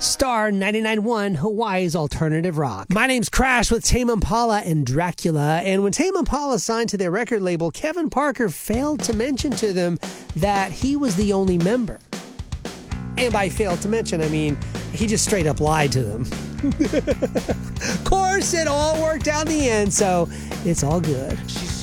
Star 99.1, Hawaii's alternative rock. My name's Crash with Tame Impala and Dracula. And when Tame Impala signed to their record label, Kevin Parker failed to mention to them that he was the only member. And by failed to mention, I mean, he just straight up lied to them. Of course, it all worked out in the end, so it's all good.